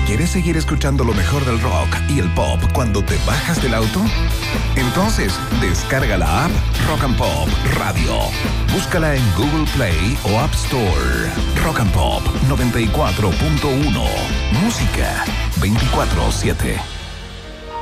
¿Quieres seguir escuchando lo mejor del rock y el pop cuando te bajas del auto? Entonces, descarga la app Rock and Pop Radio. Búscala en Google Play o App Store. Rock and Pop 94.1. Música 24/7.